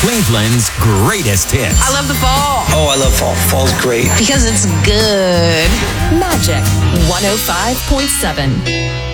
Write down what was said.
Cleveland's greatest hits. I love the fall. Oh, I love fall. Fall's great. Because it's good. Magic 105.7.